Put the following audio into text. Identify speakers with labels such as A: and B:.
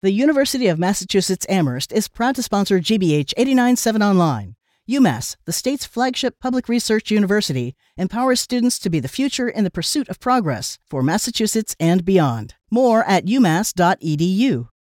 A: The University of Massachusetts Amherst is proud to sponsor GBH 89.7 Online. UMass, the state's flagship public research university, empowers students to be the future in the pursuit of progress for Massachusetts and beyond. More at umass.edu.